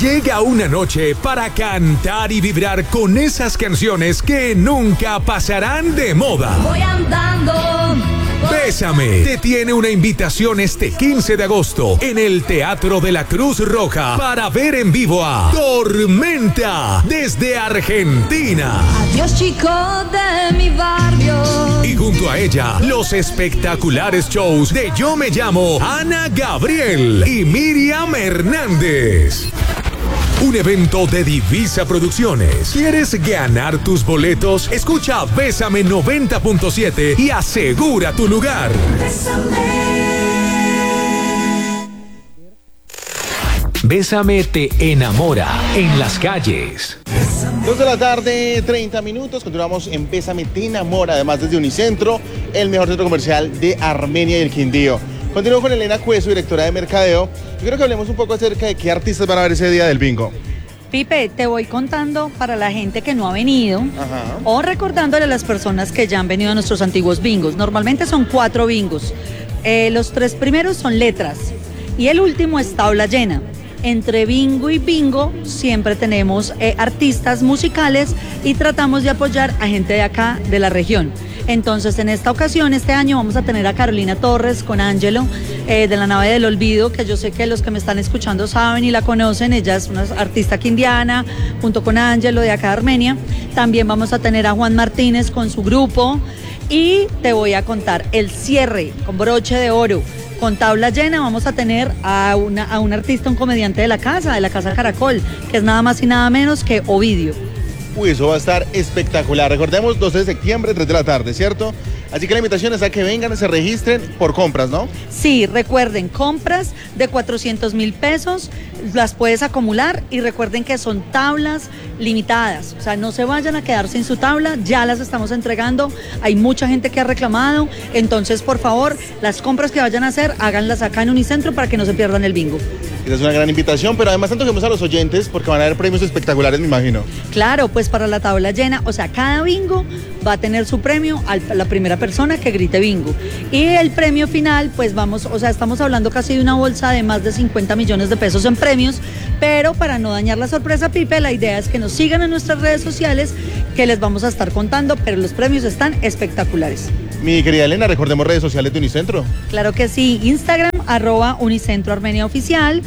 Llega una noche para cantar y vibrar con esas canciones que nunca pasarán de moda. Voy andando. Bésame te tiene una invitación este 15 de agosto en el Teatro de la Cruz Roja para ver en vivo a Tormenta desde Argentina. Adiós, chico de mi barrio. Y junto a ella, los espectaculares shows de Yo Me Llamo Ana Gabriel y Miriam Hernández. Un evento de Divisa Producciones. ¿Quieres ganar tus boletos? Escucha Bésame 90.7 y asegura tu lugar. Bésame te enamora en las calles. 2 de la tarde, 30 minutos. Continuamos en Bésame te enamora, además desde Unicentro, el mejor centro comercial de Armenia y el Quindío. Continúo con Elena Cueso, directora de Mercadeo. Yo quiero que hablemos un poco acerca de qué artistas van a ver ese día del bingo. Pipe, te voy contando para la gente que no ha venido o recordándole a las personas que ya han venido a nuestros antiguos bingos. Normalmente son 4 bingos. Los 3 primeros son letras y el último es tabla llena. Entre bingo y bingo siempre tenemos artistas musicales y tratamos de apoyar a gente de acá, de la región. Entonces, en esta ocasión, este año, vamos a tener a Carolina Torres con Ángelo, de la Nave del Olvido, que yo sé que los que me están escuchando saben y la conocen. Ella es una artista quindiana, junto con Ángelo, de acá de Armenia. También vamos a tener a Juan Martínez con su grupo. Y te voy a contar el cierre con broche de oro. Con tabla llena vamos a tener a un artista, un comediante de la Casa Caracol, que es nada más y nada menos que Ovidio. Uy, eso va a estar espectacular. Recordemos, 12 de septiembre, 3 de la tarde, ¿cierto? Así que la invitación es a que vengan, se registren por compras, ¿no? Sí, recuerden, compras de 400,000 pesos, las puedes acumular y recuerden que son tablas limitadas. O sea, no se vayan a quedar sin su tabla, ya las estamos entregando. Hay mucha gente que ha reclamado, entonces, por favor, las compras que vayan a hacer, háganlas acá en Unicentro para que no se pierdan el bingo. Esa es una gran invitación, pero además antojemos a los oyentes porque van a haber premios espectaculares, me imagino. Claro, pues para la tabla llena, o sea, cada bingo va a tener su premio a la primera persona que grite bingo. Y el premio final, pues estamos hablando casi de una bolsa de más de 50 millones de pesos en premios, pero para no dañar la sorpresa, Pipe, la idea es que nos sigan en nuestras redes sociales, que les vamos a estar contando, pero los premios están espectaculares. Mi querida Elena, recordemos redes sociales de Unicentro. Claro que sí, Instagram, @Unicentro Armenia Oficial,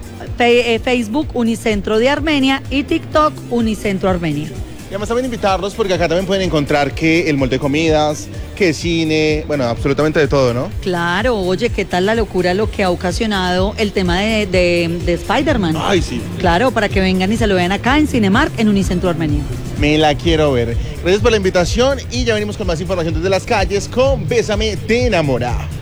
Facebook Unicentro de Armenia y TikTok Unicentro Armenia. Y además también invitarlos porque acá también pueden encontrar que el molde de comidas, que cine, bueno, absolutamente de todo, ¿no? Claro, oye, ¿qué tal la locura lo que ha ocasionado el tema de Spider-Man? Ay, sí. Claro, para que vengan y se lo vean acá en Cinemark, en Unicentro Armenia. Me la quiero ver. Gracias por la invitación y ya venimos con más información desde las calles con Bésame te enamora.